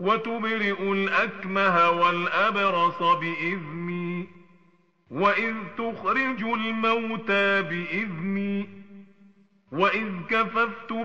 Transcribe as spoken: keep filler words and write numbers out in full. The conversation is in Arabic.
وتبرئ الأكمه والأبرص بإذني وإذ تخرج الموتى بإذني وإذ كففت